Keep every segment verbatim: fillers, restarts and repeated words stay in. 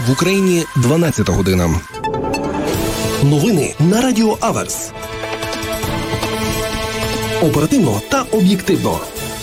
В Україні дванадцята година. Новини на Радіо Аверс. Оперативно та об'єктивно.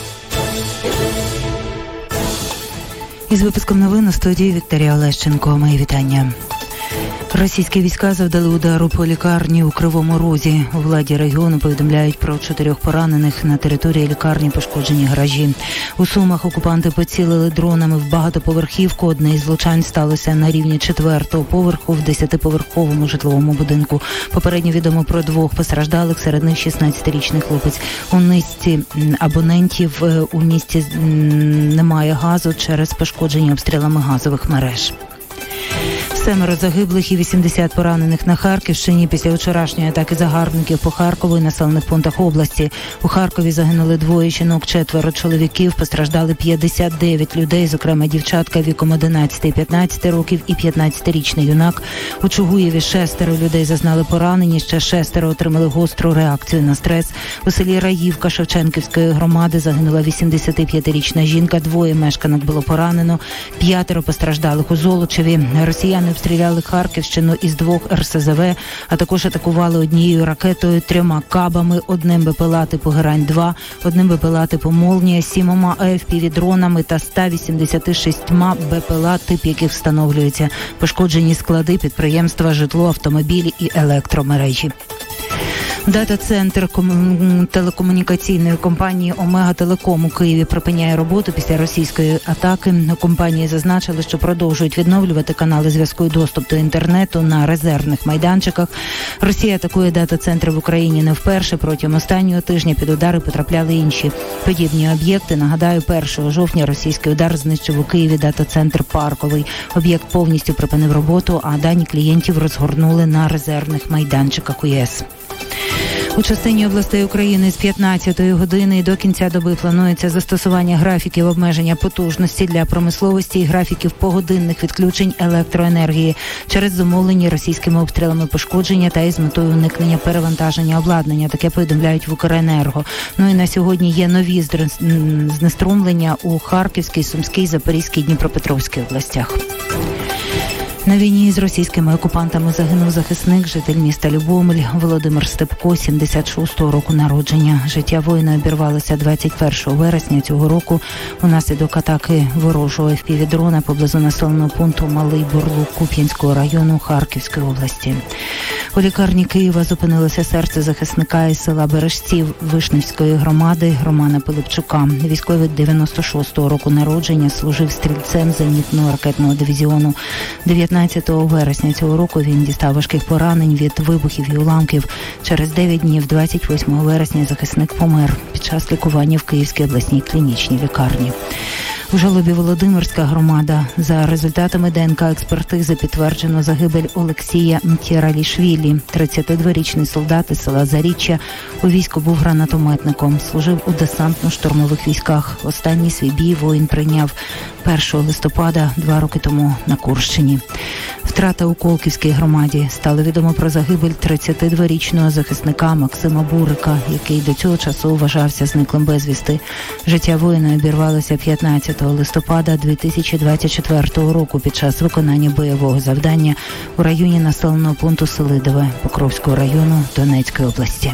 Із випуском новин у студії Вікторія Олещенко. Мої вітання. Російські війська завдали удару по лікарні у Кривому Розі. У владі регіону повідомляють про чотирьох поранених. На території лікарні пошкоджені гаражі. У Сумах окупанти поцілили дронами в багатоповерхівку. Одне із влучань сталося на рівні четвертого поверху в десятиповерховому житловому будинку. Попередньо відомо про двох постраждалих, серед них шістнадцятирічний хлопець. У низці абонентів у місті немає газу через пошкодження обстрілами газових мереж. Семеро загиблих і вісімдесят поранених на Харківщині після вчорашньої атаки загарбників по Харкову і населених пунктах області. У Харкові загинули двоє жінок, четверо чоловіків, постраждали п'ятдесят дев'ять людей, зокрема дівчатка віком одинадцять і п'ятнадцять років і п'ятнадцятирічний юнак. У Чугуєві шестеро людей зазнали поранені, ще шестеро отримали гостру реакцію на стрес. У селі Раївка Шевченківської громади загинула вісімдесятип'ятирічна жінка, двоє мешканок було поранено, п'ятеро постраждалих у Золочеві. Росіяни обстріляли Харківщину із двох ер ес зе ве, а також атакували однією ракетою, трьома кабами, одним БПЛА типу Герань-два, одним БПЛА типу Молнія, сімома ей еф пі ві-дронами та ста вісімдесятьма шістьма БПЛА, тип яких встановлюється. Пошкоджені склади, підприємства, житло, автомобілі і електромережі. Дата-центр телекомунікаційної компанії «Омега Телеком» у Києві припиняє роботу після російської атаки. У компанії зазначили, що продовжують відновлювати канали зв'язку і доступ до інтернету на резервних майданчиках. Росія атакує дата-центри в Україні не вперше. Протягом останнього тижня під удари потрапляли інші подібні об'єкти. Нагадаю, першого жовтня російський удар знищив у Києві дата-центр «Парковий». Об'єкт повністю припинив роботу, а дані клієнтів розгорнули на резервних майданчиках у ЄС. У частині областей України з п'ятнадцятої години до кінця доби планується застосування графіків обмеження потужності для промисловості і графіків погодинних відключень електроенергії через зумовлені російськими обстрілами пошкодження та із метою уникнення перевантаження обладнання. Таке повідомляють в Укренерго. Ну і на сьогодні є нові знеструмлення у Харківській, Сумській, Запорізькій, Дніпропетровській областях. На війні з російськими окупантами загинув захисник, житель міста Любомль Володимир Степко, сімдесят шостого року народження. Життя воїна обірвалося двадцять першого вересня цього року унаслідок атаки ворожого еф пі ві-дрона поблизу населеного пункту Малий Бурлук Куп'янського району Харківської області. У лікарні Києва зупинилося серце захисника із села Бережців Вишневської громади Романа Пилипчука. Військовий дев'яносто шостого року народження, служив стрільцем зенітного ракетного дивізіону. дев'ятнадцятого вересня цього року він дістав важких поранень від вибухів і уламків. Через дев'ять днів, двадцять восьмого вересня, захисник помер під час лікування в Київській обласній клінічній лікарні. У Жолобі Володимирська громада. За результатами де ен ка-експертизи підтверджено загибель Олексія Мтєралішвілі. тридцятидворічний солдат із села Заріччя. У війську був гранатометником. Служив у десантно-штурмових військах. Останній свій бій воїн прийняв першого листопада два роки тому на Курщині. Втрата у Колківській громаді. Стало відомо про загибель тридцятидворічного захисника Максима Бурика, який до цього часу вважався зниклим безвісти. Життя воїна обірвалося п'ятнадцятого листопада дві тисячі двадцять четвертого року під час виконання бойового завдання у районі населеного пункту Селидове Покровського району Донецької області.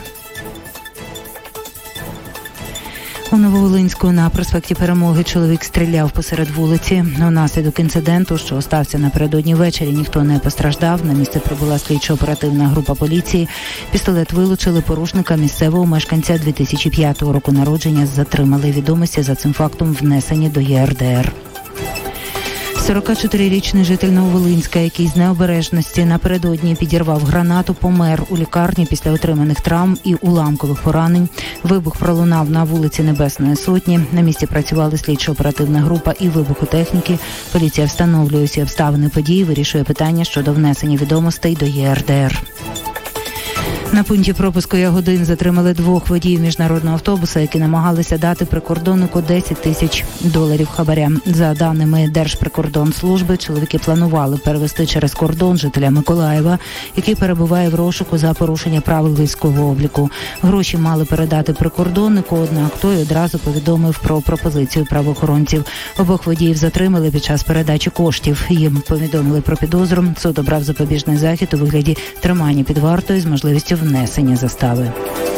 У Нововолинську на проспекті Перемоги чоловік стріляв посеред вулиці. Унаслідок інциденту, що стався напередодні ввечері, ніхто не постраждав. На місце прибула слідчо-оперативна група поліції. Пістолет вилучили, порушника, місцевого мешканця дві тисячі п'ятого року народження, затримали. Відомості за цим фактом внесені до є ер де ер. сорокачотирирічний житель Нововолинська, який з необережності напередодні підірвав гранату, помер у лікарні після отриманих травм і уламкових поранень. Вибух пролунав на вулиці Небесної Сотні. На місці працювали слідчо-оперативна група і вибухотехніки. Поліція встановлює усі обставини події, вирішує питання щодо внесення відомостей до є ер де ер. На пункті пропуску Ягодин затримали двох водіїв міжнародного автобуса, які намагалися дати прикордоннику десять тисяч доларів хабаря. За даними Держприкордонслужби, чоловіки планували перевести через кордон жителя Миколаєва, який перебуває в розшуку за порушення правил військового обліку. Гроші мали передати прикордоннику, однак той одразу повідомив про пропозицію правоохоронців. Обох водіїв затримали під час передачі коштів. Їм повідомили про підозру. Суд обрав запобіжний захід у вигляді тримання під вартою з можливістю внесення застави.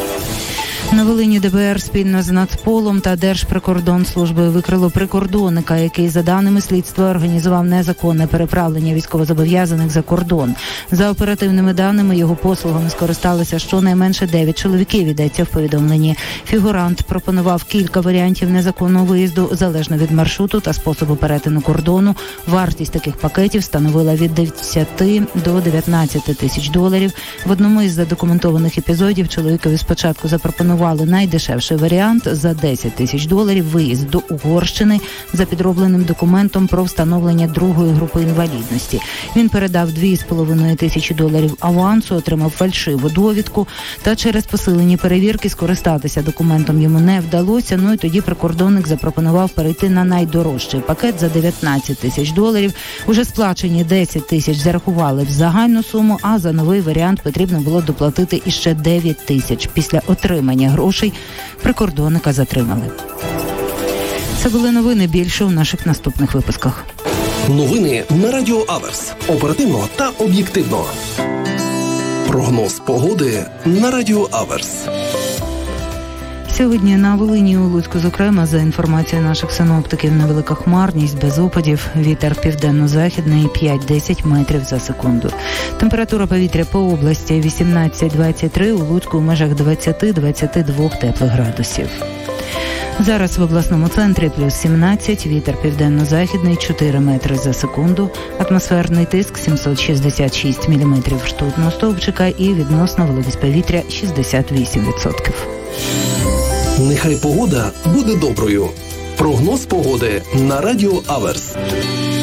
На Волині ДБР спільно з Нацполом та Держприкордонслужбою викрило прикордонника, який, за даними слідства, організував незаконне переправлення військовозобов'язаних за кордон. За оперативними даними, його послугами скористалися щонайменше дев'ять чоловіків, йдеться в повідомленні. Фігурант пропонував кілька варіантів незаконного виїзду, залежно від маршруту та способу перетину кордону. Вартість таких пакетів становила від десяти до дев'ятнадцяти тисяч доларів. В одному із задокументованих епізодів чоловікові спочатку запропонували найдешевший варіант за десять тисяч доларів виїзд до Угорщини за підробленим документом про встановлення другої групи інвалідності. Він передав дві з половиною тисячі доларів авансу, отримав фальшиву довідку та через посилені перевірки скористатися документом йому не вдалося. Ну і тоді прикордонник запропонував перейти на найдорожчий пакет за дев'ятнадцять тисяч доларів. Уже сплачені десять тисяч зарахували в загальну суму, а за новий варіант потрібно було доплатити іще дев'ять тисяч. Після отримання грошей прикордонника затримали. Це були новини, більше у наших наступних випусках. Новини на Радіо Аверс. Оперативно та об'єктивно. Прогноз погоди на Радіо Аверс. Сьогодні на Волині і у Луцьку, зокрема, за інформацією наших синоптиків, невелика хмарність, без опадів, вітер південно-західний п'ять-десять метрів за секунду. Температура повітря по області вісімнадцять-двадцять три, у Луцьку в межах двадцять-двадцять два теплих градусів. Зараз в обласному центрі плюс сімнадцять, вітер південно-західний чотири метри за секунду, атмосферний тиск сімсот шістдесят шість міліметрів ртутного стовпчика і відносна вологість повітря шістдесят вісім відсотків. Нехай погода буде доброю. Прогноз погоди на Радіо Аверс.